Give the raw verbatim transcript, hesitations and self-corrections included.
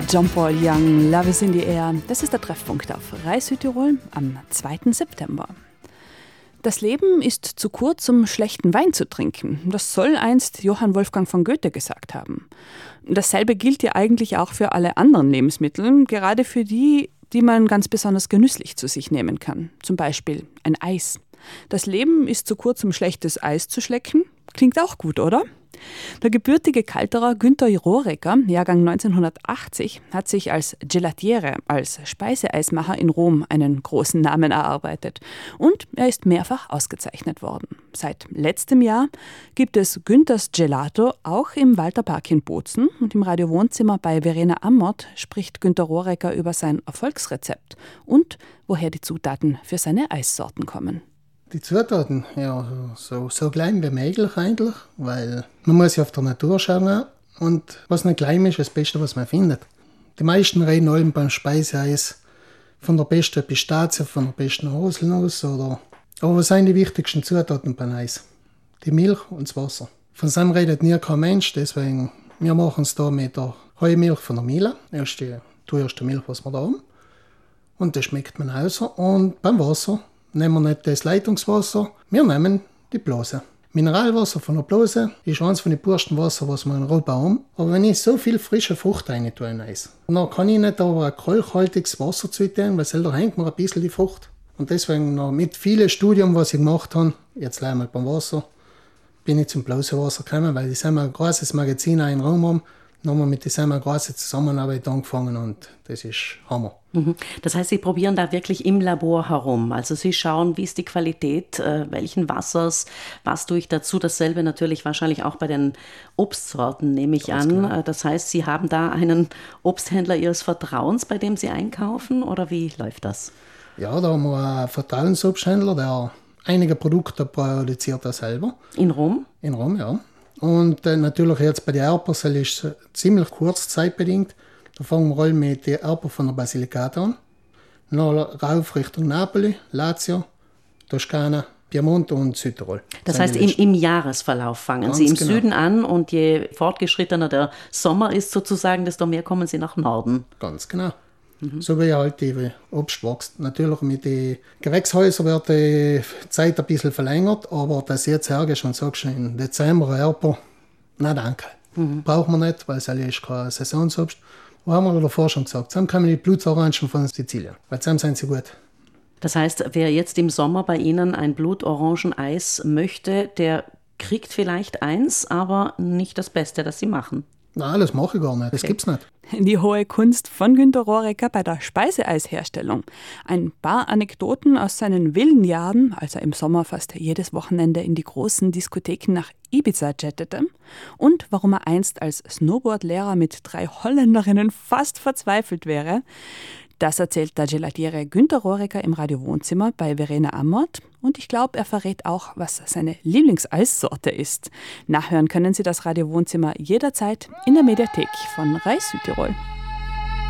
John Paul Young, Love is in the Air. Das ist der Treffpunkt auf Rais Südtirol am zweiten September. Das Leben ist zu kurz, um schlechten Wein zu trinken. Das soll einst Johann Wolfgang von Goethe gesagt haben. Dasselbe gilt ja eigentlich auch für alle anderen Lebensmittel, gerade für die, die man ganz besonders genüsslich zu sich nehmen kann. Zum Beispiel ein Eis. Das Leben ist zu kurz, um schlechtes Eis zu schlecken. Klingt auch gut, oder? Der gebürtige Kalterer Günter Rohrecker, Jahrgang neunzehnhundertachtzig, hat sich als Gelatiere, als Speiseeismacher in Rom einen großen Namen erarbeitet. Und er ist mehrfach ausgezeichnet worden. Seit letztem Jahr gibt es Günthers Gelato auch im Walterpark in Bozen. Und im Radio Wohnzimmer bei Verena Amott spricht Günter Rohrecker über sein Erfolgsrezept und woher die Zutaten für seine Eissorten kommen. Die Zutaten, ja, so, so klein wie möglich eigentlich, weil man muss ja auf der Natur schauen und was nicht klein ist, ist das Beste, was man findet. Die meisten reden allem beim Speiseeis von der besten Pistazie, von der besten Haselnuss oder... Aber was sind die wichtigsten Zutaten beim Eis? Die Milch und das Wasser. Von dem redet nie kein Mensch, deswegen, wir machen es da mit der Heumilch von der Miele. Erst die, die erste Milch, was wir da haben. Und das schmeckt man aus. Und beim Wasser nehmen wir nicht das Leitungswasser, wir nehmen die Blase. Mineralwasser von der Blase ist eines von den pursten Wasser, was wir in Europa haben. Aber wenn ich so viel frische Frucht rein tue in Eis, dann kann ich nicht aber ein kalkhaltiges Wasser zu tun, weil selber hängt mir ein bisschen die Frucht. Und deswegen noch mit vielen Studien, was ich gemacht habe, jetzt leider mal beim Wasser, bin ich zum Blasenwasser gekommen, weil ich ein großes Magazin in Raum haben. Dann haben wir mit dieser großen Zusammenarbeit angefangen und das ist Hammer. Das heißt, Sie probieren da wirklich im Labor herum. Also Sie schauen, wie ist die Qualität, äh, welchen Wassers, was tue ich dazu. Dasselbe natürlich wahrscheinlich auch bei den Obstsorten, nehme ich Ganz an. Genau. Das heißt, Sie haben da einen Obsthändler Ihres Vertrauens, bei dem Sie einkaufen, oder wie läuft das? Ja, da haben wir einen Vertrauensobsthändler, der einige Produkte produziert er selber. In Rom? In Rom, ja. Und äh, natürlich jetzt bei den Erdbeeren ist es ziemlich kurz zeitbedingt. Da fangen wir an mit den Erdbeeren von der Basilicata an. Dann rauf Richtung Napoli, Lazio, Toskana, Piemont und Südtirol. Das heißt, im, im Jahresverlauf fangen Ganz Sie im genau. Süden an und je fortgeschrittener der Sommer ist sozusagen, desto mehr kommen Sie nach Norden. Ganz genau. Mhm. So wie halt die Obst wächst. Natürlich mit den Gewächshäusern wird die Zeit ein bisschen verlängert, aber dass jetzt hergehst und sagst, im Dezember Erdbeer, nein danke. Mhm. Braucht man nicht, weil es ist kein Saisonsobst. Wo haben wir davor schon gesagt? Zusammen kommen die Blutorangen von Sizilien, weil zusammen sind sie gut. Das heißt, wer jetzt im Sommer bei Ihnen ein Blutorangeneis möchte, der kriegt vielleicht eins, aber nicht das Beste, das Sie machen. Nein, das mache ich gar nicht. Das okay. gibt's nicht. Die hohe Kunst von Günter Rohrecker bei der Speiseeisherstellung. Ein paar Anekdoten aus seinen wilden Jahren, als er im Sommer fast jedes Wochenende in die großen Diskotheken nach Ibiza jettete. Und warum er einst als Snowboardlehrer mit drei Holländerinnen fast verzweifelt wäre. Das erzählt der Gelatiere Günter Rohrecker im Radio Wohnzimmer bei Verena Amott. Und ich glaube, er verrät auch, was seine Lieblingseissorte ist. Nachhören können Sie das Radio Wohnzimmer jederzeit in der Mediathek von Rais Südtirol.